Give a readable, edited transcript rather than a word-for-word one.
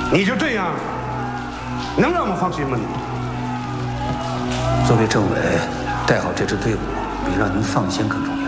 你就这样，能让我们放心吗？你作为政委，带好这支队伍，比让您放心更重要。